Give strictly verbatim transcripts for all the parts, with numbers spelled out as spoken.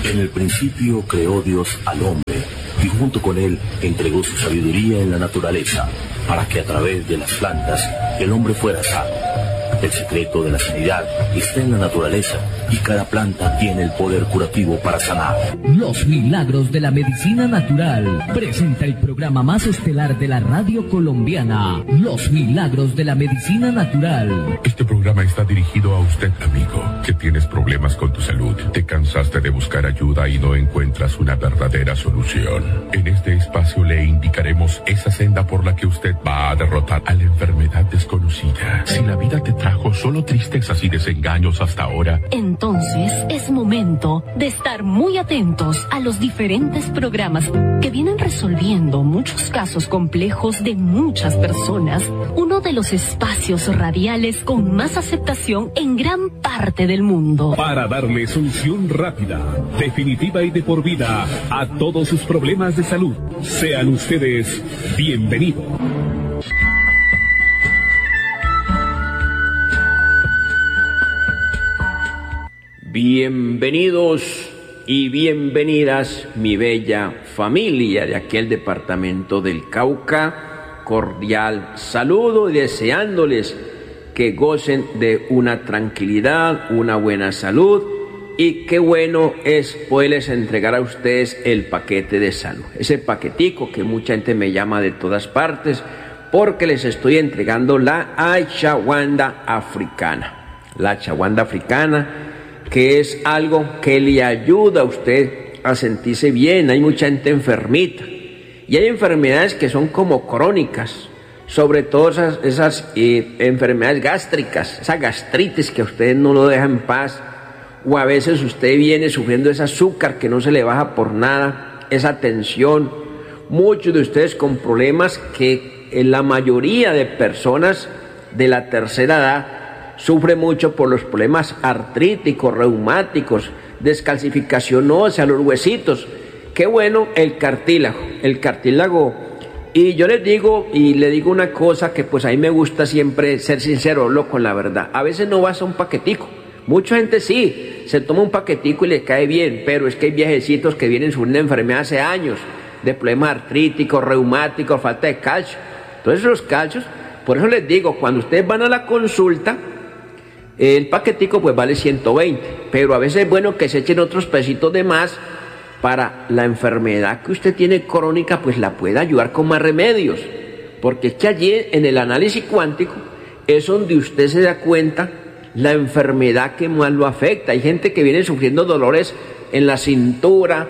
En el principio creó Dios al hombre y junto con él entregó su sabiduría en la naturaleza para que a través de las plantas el hombre fuera sano. El secreto de la sanidad está en la naturaleza y cada planta tiene el poder curativo para sanar. Los milagros de la medicina natural presenta el programa más estelar de la radio colombiana. Los milagros de la medicina natural. Este programa está dirigido a usted, amigo, que tienes problemas con tu salud. Te cansaste de buscar ayuda y no encuentras una verdadera solución. En este espacio le indicaremos esa senda por la que usted va a derrotar a la enfermedad desconocida. Si la vida te trajo solo tristezas y desengaños hasta ahora, entonces es momento de estar muy atentos a los diferentes programas que vienen resolviendo muchos casos complejos de muchas personas. Uno de los espacios radiales con más aceptación en gran parte del mundo. Para darle solución rápida, definitiva y de por vida a todos sus problemas de salud. Sean ustedes bienvenidos. Bienvenidos y bienvenidas, mi bella familia de aquel departamento del Cauca. Cordial saludo y deseándoles que gocen de una tranquilidad, una buena salud, y qué bueno es poderles entregar a ustedes el paquete de salud. Ese paquetico que mucha gente me llama de todas partes porque les estoy entregando la ashwagandha africana. La ashwagandha africana, que es algo que le ayuda a usted a sentirse bien. Hay mucha gente enfermita y hay enfermedades que son como crónicas, sobre todo esas, esas eh, enfermedades gástricas, esa gastritis que a usted no lo deja en paz, o a veces usted viene sufriendo ese azúcar que no se le baja por nada, esa tensión. Muchos de ustedes con problemas que en la mayoría de personas de la tercera edad sufre mucho por los problemas artríticos, reumáticos, descalcificación ósea, los huesitos. Qué bueno el cartílago, el cartílago. Y yo les digo, y le digo una cosa que pues a mí me gusta siempre ser sincero, hablo con la verdad. A veces no basta un paquetico. Mucha gente sí, se toma un paquetico y le cae bien, pero es que hay viejecitos que vienen sufriendo enfermedad hace años, de problemas artríticos, reumáticos, falta de calcio. Entonces los calcios, por eso les digo, cuando ustedes van a la consulta, el paquetico pues vale ciento veinte, pero a veces es bueno que se echen otros pesitos de más para la enfermedad que usted tiene crónica, pues la pueda ayudar con más remedios, porque es que allí en el análisis cuántico es donde usted se da cuenta la enfermedad que más lo afecta. Hay gente que viene sufriendo dolores en la cintura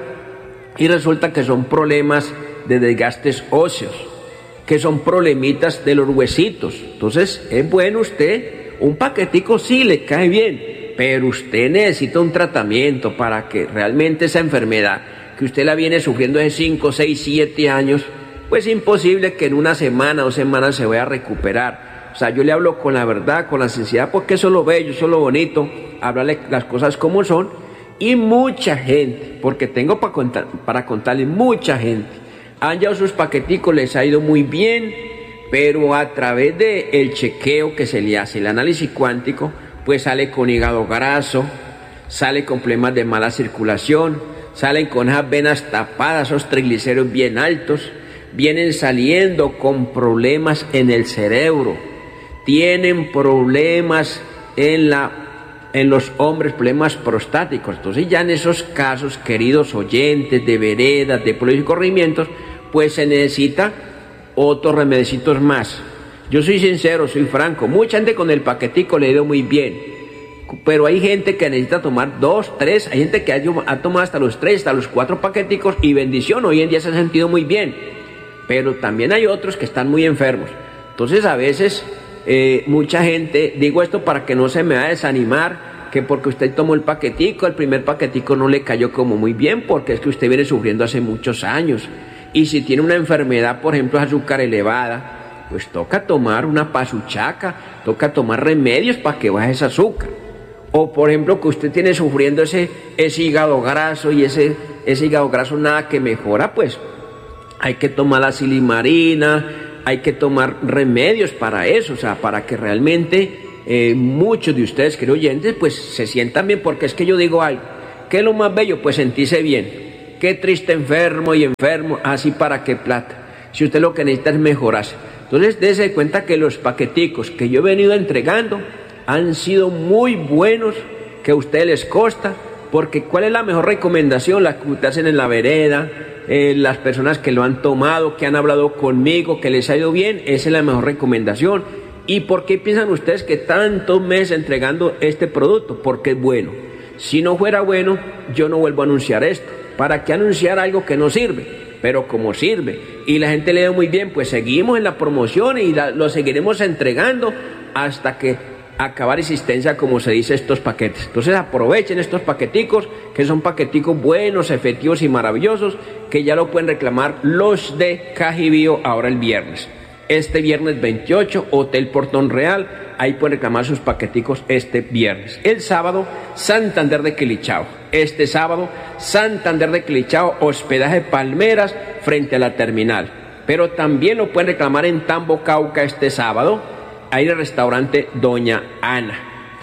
y resulta que son problemas de desgastes óseos, que son problemitas de los huesitos. Entonces es bueno usted, un paquetico sí le cae bien, pero usted necesita un tratamiento para que realmente esa enfermedad que usted la viene sufriendo de cinco, seis, siete años, pues es imposible que en una semana o semanas se vaya a recuperar. O sea, yo le hablo con la verdad, con la sinceridad, porque eso es lo bello, eso es lo bonito, hablarle las cosas como son. Y mucha gente, porque tengo para contar, para contarle, mucha gente han llevado sus paqueticos, les ha ido muy bien, pero a través del chequeo que se le hace, el análisis cuántico, pues sale con hígado graso, sale con problemas de mala circulación, salen con esas venas tapadas, esos triglicéridos bien altos, vienen saliendo con problemas en el cerebro, tienen problemas en, la, en los hombres, problemas prostáticos. Entonces ya en esos casos, queridos oyentes de veredas, de pueblos y corrimientos, pues se necesita otros remedicitos más. Yo soy sincero, soy franco, mucha gente con el paquetico le ha ido muy bien, pero hay gente que necesita tomar dos, tres, hay gente que ha, ha tomado hasta los tres, hasta los cuatro paqueticos y bendición, hoy en día se ha sentido muy bien, pero también hay otros que están muy enfermos. Entonces a veces eh, mucha gente, digo esto para que no se me va a desanimar, que porque usted tomó el paquetico, el primer paquetico no le cayó como muy bien, porque es que usted viene sufriendo hace muchos años. Y si tiene una enfermedad, por ejemplo, azúcar elevada, pues toca tomar una pasuchaca, toca tomar remedios para que baje ese azúcar. O por ejemplo, que usted tiene sufriendo ese, ese hígado graso y ese, ese hígado graso nada que mejora, pues hay que tomar la silimarina, hay que tomar remedios para eso, o sea, para que realmente eh, muchos de ustedes, queridos oyentes, pues se sientan bien, porque es que yo digo algo, ¿Qué es lo más bello? Pues sentirse bien. Qué triste enfermo y enfermo, así para qué plata. Si usted lo que necesita es mejorarse. Entonces, dése cuenta que los paqueticos que yo he venido entregando han sido muy buenos, que a ustedes les consta, porque ¿cuál es la mejor recomendación? La que ustedes hacen en la vereda, eh, las personas que lo han tomado, que han hablado conmigo, que les ha ido bien, esa es la mejor recomendación. ¿Y por qué piensan ustedes que tantos meses entregando este producto? Porque es bueno. Si no fuera bueno, yo no vuelvo a anunciar esto. ¿Para qué anunciar algo que no sirve? Pero como sirve y la gente le da muy bien, pues seguimos en la promoción y la, lo seguiremos entregando hasta que acabar existencia, como se dice, estos paquetes. Entonces aprovechen estos paqueticos, que son paqueticos buenos, efectivos y maravillosos, que ya lo pueden reclamar los de Cajibío ahora el viernes. Este viernes veintiocho, Hotel Portón Real, ahí pueden reclamar sus paqueticos este viernes. El sábado, Santander de Quilichao. Este sábado, Santander de Quilichao, hospedaje Palmeras frente a la terminal. Pero también lo pueden reclamar en Tambo, Cauca este sábado, ahí en el restaurante Doña Ana.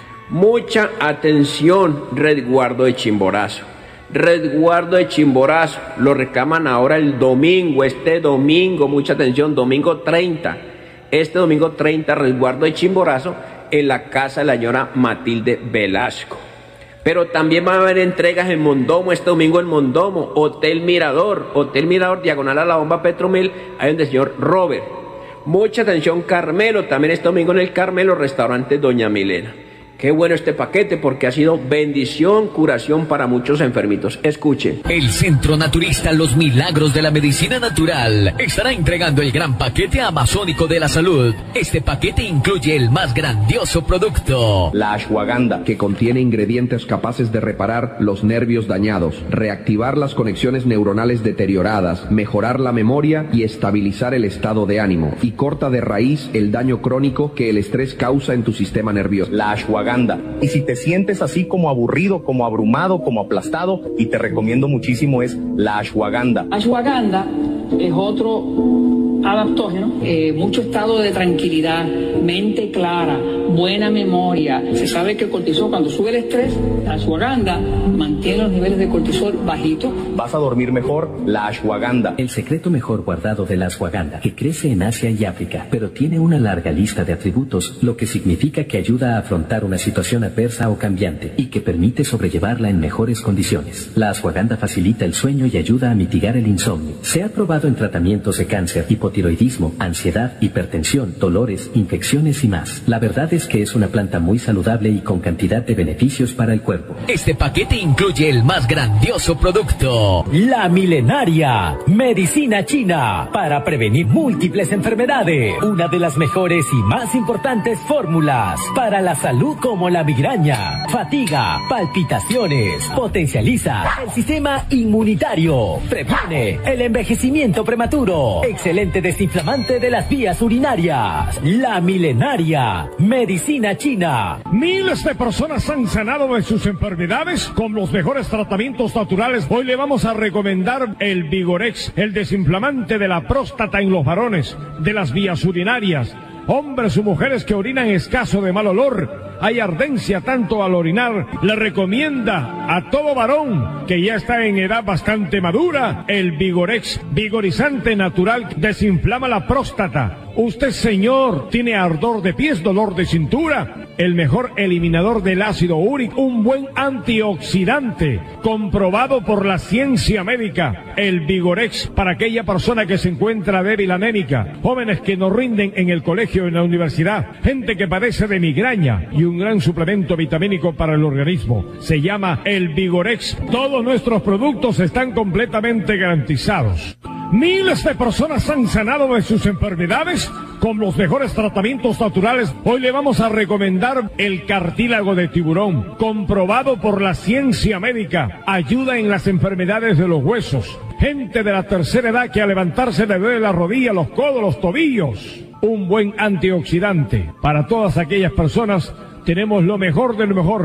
Mucha atención, Resguardo de Chimborazo. Resguardo de Chimborazo, lo reclaman ahora el domingo, este domingo, mucha atención, domingo treinta. Este domingo treinta, Resguardo de Chimborazo, en la casa de la señora Matilde Velasco. Pero también van a haber entregas en Mondomo, este domingo en Mondomo, Hotel Mirador, Hotel Mirador, diagonal a la bomba Petromil, ahí donde el señor Robert. Mucha atención, Carmelo, también este domingo en el Carmelo, restaurante Doña Milena. Qué bueno este paquete porque ha sido bendición, curación para muchos enfermitos. Escuchen. El Centro Naturista Los Milagros de la Medicina Natural estará entregando el gran paquete amazónico de la salud. Este paquete incluye el más grandioso producto: la ashwagandha, que contiene ingredientes capaces de reparar los nervios dañados, reactivar las conexiones neuronales deterioradas, mejorar la memoria y estabilizar el estado de ánimo, y corta de raíz el daño crónico que el estrés causa en tu sistema nervioso. La ashwagandha. Y si te sientes así como aburrido, como abrumado, como aplastado, y te recomiendo muchísimo, es la ashwagandha. Ashwagandha es otro adaptógeno, eh, mucho estado de tranquilidad, mente clara, buena memoria. Se sabe que el cortisol, cuando sube el estrés, la ashwagandha mantiene los niveles de cortisol bajitos. Vas a dormir mejor, la ashwagandha. El secreto mejor guardado de la ashwagandha, que crece en Asia y África, pero tiene una larga lista de atributos, lo que significa que ayuda a afrontar una situación adversa o cambiante y que permite sobrellevarla en mejores condiciones. La ashwagandha facilita el sueño y ayuda a mitigar el insomnio. Se ha probado en tratamientos de cáncer, hipotiroidismo, ansiedad, hipertensión, dolores, infecciones y más. La verdad es que es una planta muy saludable y con cantidad de beneficios para el cuerpo. Este paquete incluye el más grandioso producto: la milenaria medicina china para prevenir múltiples enfermedades. Una de las mejores y más importantes fórmulas para la salud, como la migraña, fatiga, palpitaciones. Potencializa el sistema inmunitario. Previene el envejecimiento prematuro. Excelente desinflamante de las vías urinarias. La milenaria medicina china. Miles de personas han sanado de sus enfermedades con los mejores tratamientos naturales. Hoy le vamos a recomendar el Vigorex, el desinflamante de la próstata en los varones, de las vías urinarias. Hombres o mujeres que orinan escaso, de mal olor, hay ardencia tanto al orinar, le recomienda a todo varón que ya está en edad bastante madura el Vigorex, vigorizante natural, desinflama la próstata. Usted, señor, tiene ardor de pies, dolor de cintura, el mejor eliminador del ácido úrico, un buen antioxidante, comprobado por la ciencia médica, el Vigorex, para aquella persona que se encuentra débil anémica, jóvenes que no rinden en el colegio o en la universidad, gente que padece de migraña, y un gran suplemento vitamínico para el organismo. Se llama el Vigorex. Todos nuestros productos están completamente garantizados. Miles de personas han sanado de sus enfermedades con los mejores tratamientos naturales. Hoy le vamos a recomendar el cartílago de tiburón, comprobado por la ciencia médica. Ayuda en las enfermedades de los huesos. Gente de la tercera edad que al levantarse le duele la rodilla, los codos, los tobillos. Un buen antioxidante. Para todas aquellas personas tenemos lo mejor de lo mejor.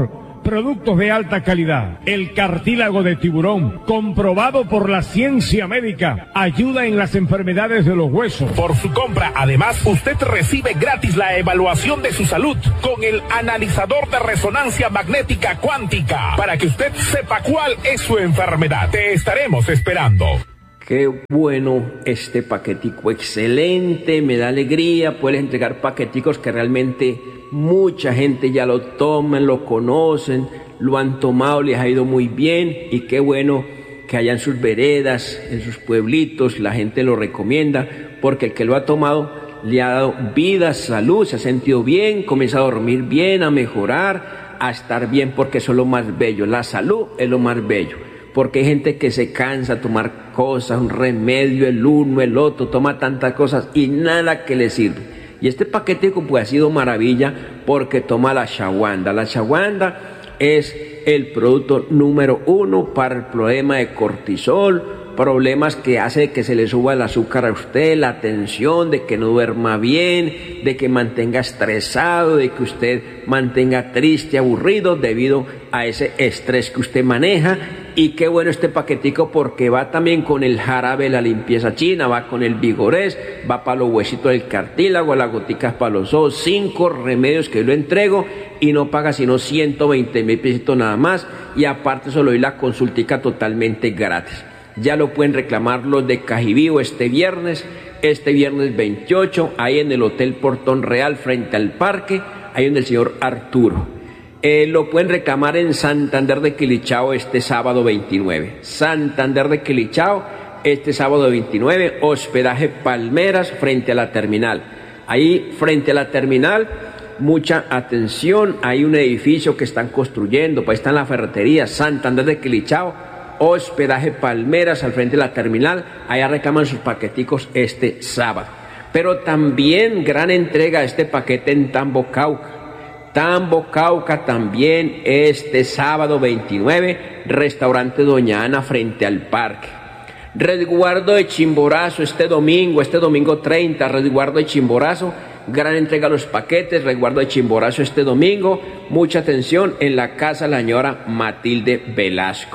productos de alta calidad. El cartílago de tiburón, comprobado por la ciencia médica, ayuda en las enfermedades de los huesos. Por su compra, además, usted recibe gratis la evaluación de su salud con el analizador de resonancia magnética cuántica, para que usted sepa cuál es su enfermedad. Te estaremos esperando. Qué bueno este paquetico, excelente, me da alegría poder entregar paqueticos que realmente mucha gente ya lo toman, lo conocen, lo han tomado, les ha ido muy bien, y qué bueno que allá en sus veredas, en sus pueblitos, la gente lo recomienda, porque el que lo ha tomado le ha dado vida, salud, se ha sentido bien, comienza a dormir bien, a mejorar, a estar bien, porque eso es lo más bello, la salud es lo más bello, porque hay gente que se cansa de tomar cosas, un remedio, el uno, el otro, toma tantas cosas y nada que le sirve. Y este paquetico pues ha sido maravilla porque toma la ashwagandha. La ashwagandha es el producto número uno para el problema de cortisol, problemas que hace que se le suba el azúcar a usted, la tensión, de que no duerma bien, de que mantenga estresado, de que usted mantenga triste, aburrido debido a ese estrés que usted maneja. Y qué bueno este paquetico porque va también con el jarabe de la limpieza china, va con el Vigorex, va para los huesitos del cartílago, las goticas para los ojos, cinco remedios que yo lo entrego y no paga sino ciento veinte mil pesitos nada más, y aparte solo doy la consultica totalmente gratis. Ya lo pueden reclamar los de Cajibío este viernes, este viernes veintiocho, ahí en el Hotel Portón Real frente al parque, ahí en el señor Arturo. Eh, lo pueden reclamar en Santander de Quilichao este sábado veintinueve. Santander de Quilichao este sábado veintinueve, hospedaje Palmeras frente a la terminal. Ahí frente a la terminal, mucha atención, hay un edificio que están construyendo, pues está en la ferretería, Santander de Quilichao, hospedaje Palmeras al frente de la terminal, allá reclaman sus paqueticos este sábado. Pero también gran entrega de este paquete en Tambo, Cauca. Tambo, Cauca también este sábado veintinueve, restaurante Doña Ana frente al parque. Resguardo de Chimborazo este domingo, este domingo treinta, resguardo de Chimborazo, gran entrega de los paquetes, resguardo de Chimborazo este domingo, mucha atención en la casa de la señora Matilde Velasco.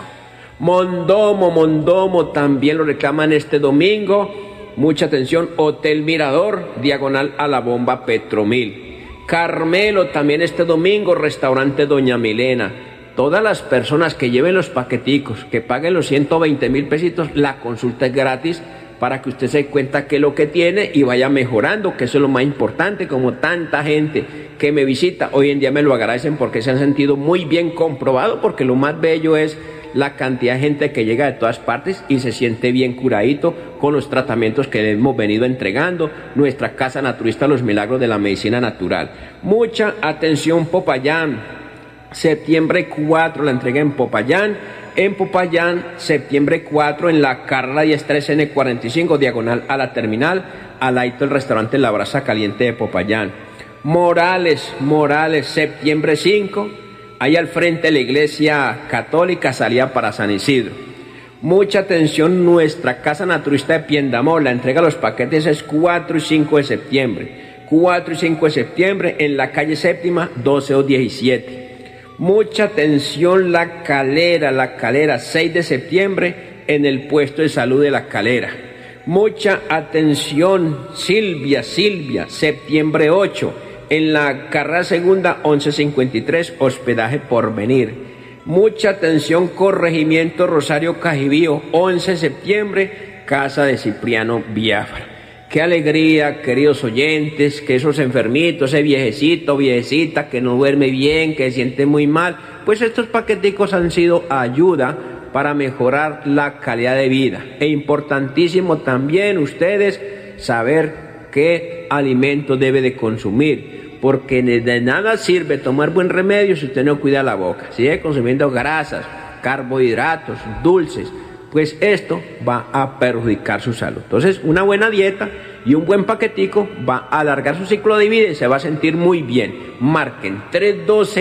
Mondomo, Mondomo también lo reclaman este domingo, mucha atención, Hotel Mirador, diagonal a la bomba Petromil. Carmelo también este domingo, restaurante Doña Milena. Todas las personas que lleven los paqueticos, que paguen los ciento veinte mil pesitos, la consulta es gratis para que usted se dé cuenta qué es lo que tiene y vaya mejorando, que eso es lo más importante. Como tanta gente que me visita hoy en día me lo agradecen porque se han sentido muy bien comprobado, porque lo más bello es la cantidad de gente que llega de todas partes y se siente bien curadito con los tratamientos que le hemos venido entregando, nuestra casa naturista Los Milagros de la Medicina Natural. Mucha atención, Popayán, septiembre cuatro, la entrega en Popayán, en Popayán, septiembre cuatro, en la Carrera diez tres N cuarenta y cinco, diagonal a la terminal, al lado del restaurante La Brasa Caliente de Popayán. Morales, Morales, septiembre cinco, ahí al frente de la iglesia católica, salida para San Isidro. Mucha atención, nuestra casa naturista de Piendamó, la entrega de los paquetes es cuatro y cinco de septiembre. cuatro y cinco de septiembre en la calle séptima, doce o diecisiete. Mucha atención, La Calera, La Calera, seis de septiembre en el puesto de salud de La Calera. Mucha atención, Silvia, Silvia, septiembre ocho, en la carrera segunda, once cincuenta y tres, hospedaje Porvenir. Mucha atención, Corregimiento Rosario Cajibío, once de septiembre, casa de Cipriano Biafra. Qué alegría, queridos oyentes, que esos enfermitos, ese viejecito, viejecita que no duerme bien, que se siente muy mal, pues estos paqueticos han sido ayuda para mejorar la calidad de vida. E importantísimo también ustedes saber qué alimento debe de consumir, porque de nada sirve tomar buen remedio si usted no cuida la boca. Si sigue consumiendo grasas, carbohidratos, dulces, pues esto va a perjudicar su salud. Entonces, una buena dieta y un buen paquetico va a alargar su ciclo de vida y se va a sentir muy bien. Marquen tres uno dos,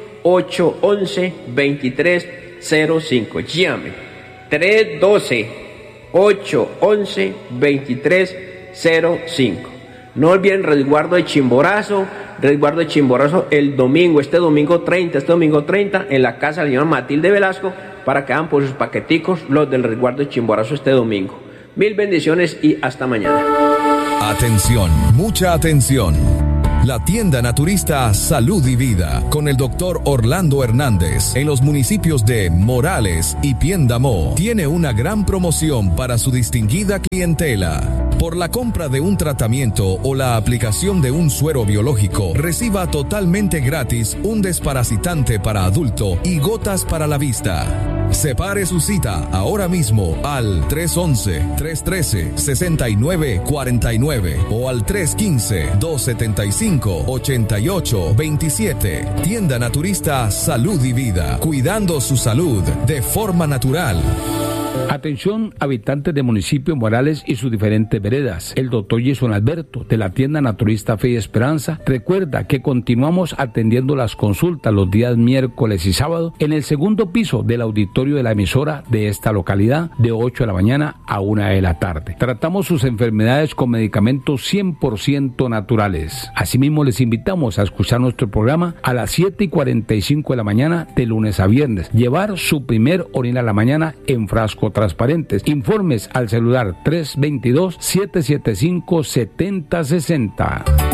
ocho uno uno, dos tres cero cinco. Llame tres uno dos, ocho uno uno, dos tres cero cinco. No olviden resguardo de Chimborazo, resguardo de Chimborazo el domingo, este domingo treinta, este domingo treinta, en la casa de la señora Matilde Velasco, para que hagan por sus paqueticos los del resguardo de Chimborazo este domingo. Mil bendiciones y hasta mañana. Atención, mucha atención. La tienda naturista Salud y Vida con el doctor Orlando Hernández en los municipios de Morales y Piendamó tiene una gran promoción para su distinguida clientela. Por la compra de un tratamiento o la aplicación de un suero biológico, reciba totalmente gratis un desparasitante para adulto y gotas para la vista. Separe su cita ahora mismo al tres once, tres trece, sesenta y nueve cuarenta y nueve o al tres quince, dos setenta y cinco, ochenta y ocho veintisiete. Tienda Naturista Salud y Vida, cuidando su salud de forma natural. Atención, habitantes de municipio Morales y sus diferentes veredas. El doctor Jason Alberto, de la tienda Naturista Fe y Esperanza, recuerda que continuamos atendiendo las consultas los días miércoles y sábado en el segundo piso del auditorio de la emisora de esta localidad, de ocho de la mañana a una de la tarde. Tratamos sus enfermedades con medicamentos cien por ciento naturales. Asimismo, les invitamos a escuchar nuestro programa a las siete y cuarenta y cinco de la mañana de lunes a viernes. Llevar su primer orina a la mañana en frasco transparentes. Informes al celular tres dos dos, siete siete cinco, siete cero seis cero.